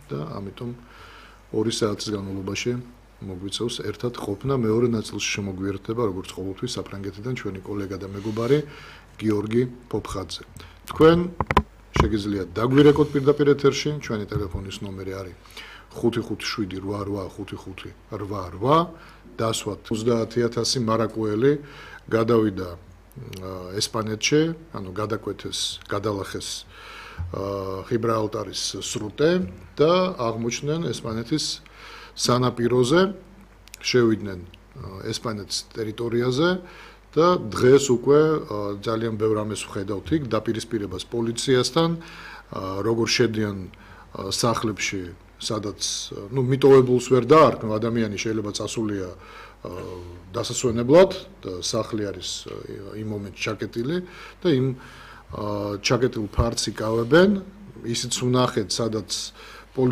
და ამიტომ 2 საათის განმავლობაში მოგვიწევს ერთად ყოფნა. მეორე ნაწილში შემოგვიერთდება როგორც ყოველთვის საფრანგეთიდან ჩვენი კოლეგა და მეგობარი გიორგი პოპხაძე. თქვენ შეგიძლიათ დაგვირეკოთ პირდაპირ ეთერში, ჩვენი ტელეფონის ნომერი არის 557855588, დასვათ 30000 მარაკუელი გადავიდა ესპანეთში, ანუ გადაკვეთეს, გადალახეს గిბრალტარის სრუტე და აღმოჩნდნენ ესპანეთის სანაპიროზე, შევიდნენ ესპანეთის ტერიტორიაზე და დღეს უკვე ძალიან ბევრ ამას ვხედავთ იქ დაპირისპირებას პოლიციასთან, როგორ შედიან სახლებში, სადაც მიტოვებულს ვერ დაარქმევ, ადამიანი შეიძლება წასულია დასასვენებლად და სახლი არის იმ მომენტში ჩაკეტილი და იმ ჩაკეტილ ფართს იკავებენ, ისიც ვნახეთ, სადაც